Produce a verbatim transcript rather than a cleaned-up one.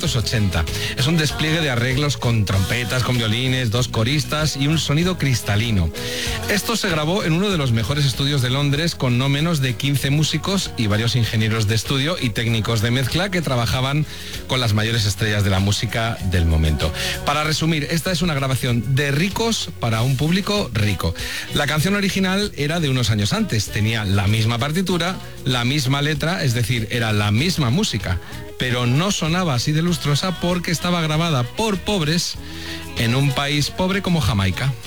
novecientos ochenta. Es un despliegue de arreglos con trompetas, con violines, dos coristas y un sonido cristalino. Esto se grabó en uno de los mejores estudios de Londres con no menos de quince músicos y varios ingenieros de estudio y técnicos de mezcla que trabajaban con las mayores estrellas de la música del momento. Para resumir, esta es una grabación de ricos para un público rico. La canción original era de unos años antes, tenía la misma partitura, la misma letra, es decir, era la misma música, pero no sonaba así de lustrosa porque estaba grabada por pobres en un país pobre como Jamaica.